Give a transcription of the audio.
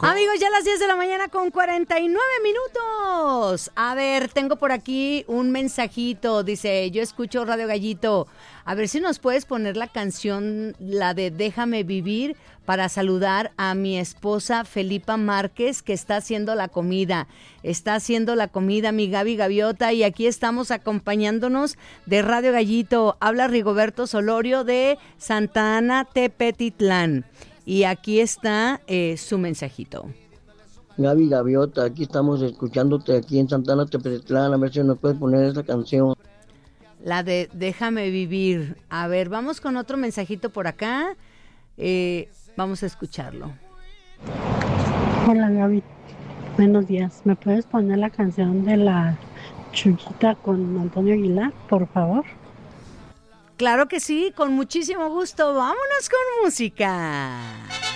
Amigos, ya a las 10 de la mañana con 49 minutos. A ver, tengo por aquí un mensajito. Dice, yo escucho Radio Gallito. A ver si nos puedes poner la canción, la de Déjame Vivir, para saludar a mi esposa Felipa Márquez, que está haciendo la comida. Está haciendo la comida mi Gaby Gaviota, y aquí estamos acompañándonos de Radio Gallito. Habla Rigoberto Solorio de Santa Ana, Tepetitlán. Y aquí está su mensajito. Gaby Gaviota, aquí estamos escuchándote aquí en Santana Tepetitlán, a ver si nos puedes poner esa canción. La de Déjame Vivir. A ver, vamos con otro mensajito por acá. Vamos a escucharlo. Hola Gaby, buenos días. ¿Me puedes poner la canción de La Chuyita con Antonio Aguilar, por favor? Claro que sí, con muchísimo gusto. Vámonos con música.